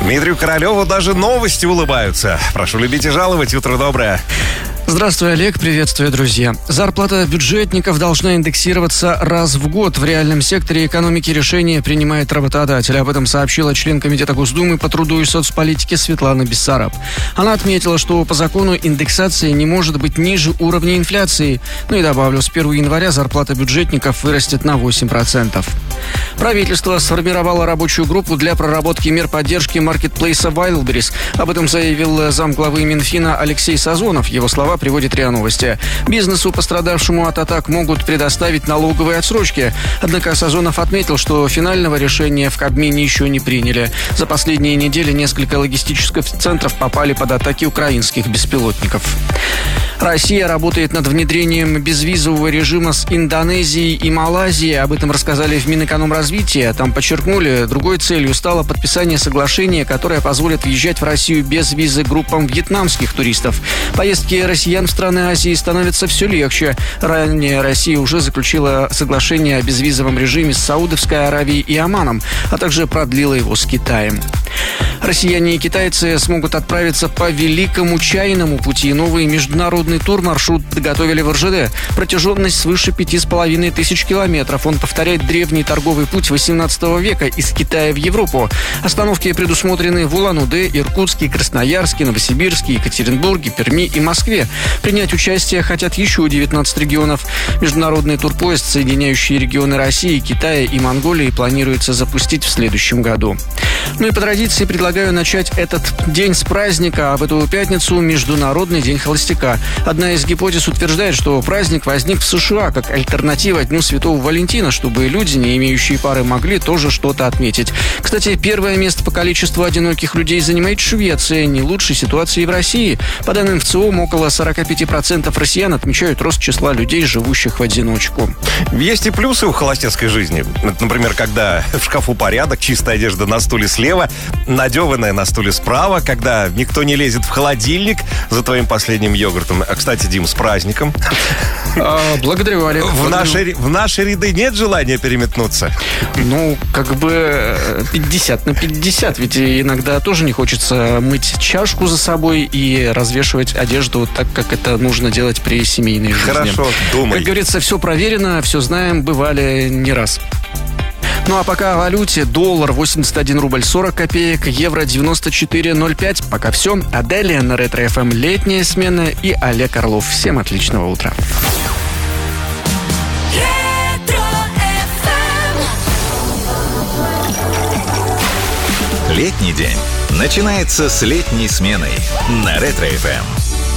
Дмитрию Королеву даже новости улыбаются. Прошу любить и жаловать. Утро доброе. Здравствуй, Олег. Приветствую, друзья. Зарплата бюджетников должна индексироваться раз в год. В реальном секторе экономики решение принимает работодатель. Об этом сообщила член Комитета Госдумы по труду и соцполитике Светлана Бессараб. Она отметила, что по закону индексация не может быть ниже уровня инфляции. Ну и добавлю, с 1 января зарплата бюджетников вырастет на 8%. Правительство сформировало рабочую группу для проработки мер поддержки маркетплейса Wildberries. Об этом заявил замглавы Минфина Алексей Сазонов. Его слова приводит РИА Новости. Бизнесу, пострадавшему от атак, могут предоставить налоговые отсрочки. Однако Сазонов отметил, что финального решения в Кабмине еще не приняли. За последние недели несколько логистических центров попали под атаки украинских беспилотников. Россия работает над внедрением безвизового режима с Индонезией и Малайзией. Об этом рассказали в Минэкономразвития. Там подчеркнули, другой целью стало подписание соглашения, которое позволит въезжать в Россию без визы группам вьетнамских туристов. Поездки россиян в страны Азии становятся все легче. Ранее Россия уже заключила соглашение о безвизовом режиме с Саудовской Аравией и Оманом, а также продлила его с Китаем. Россияне и китайцы смогут отправиться по Великому Чайному пути. Новый международный турмаршрут подготовили в РЖД. Протяженность свыше 5500 километров. Он повторяет древний торговый путь 18 века из Китая в Европу. Остановки предусмотрены в Улан-Удэ, Иркутске, Красноярске, Новосибирске, Екатеринбурге, Перми и Москве. Принять участие хотят еще 19 регионов. Международный турпоезд, соединяющий регионы России, Китая и Монголии, планируется запустить в следующем году. Ну и по традиции предлагаю начать этот день с праздника, а в эту пятницу Международный день холостяка. Одна из гипотез утверждает, что праздник возник в США как альтернатива Дню Святого Валентина, чтобы люди, не имеющие пары, могли тоже что-то отметить. Кстати, первое место по количеству одиноких людей занимает Швеция, не лучшей ситуации в России. По данным ВЦИОМ, около 45% россиян отмечают рост числа людей, живущих в одиночку. Есть и плюсы у холостяцкой жизни. Например, когда в шкафу порядок, чистая одежда на стуле слева, надеванная на стуле справа, когда никто не лезет в холодильник за твоим последним йогуртом. А, кстати, Дим, с праздником. Благодарю, Олег. В наши ряды нет желания переметнуться? Ну, 50/50. Ведь иногда тоже не хочется мыть чашку за собой и развешивать одежду так, как это нужно делать при семейной жизни. Хорошо, думай. Как говорится, все проверено, все знаем, бывали не раз. Ну а пока о валюте. Доллар 81 рубль 40 копеек, евро 94,05. Пока все. А далее на Ретро ФМ летняя смена и Олег Орлов. Всем отличного утра. Летний день начинается с летней сменой на Ретро ФМ.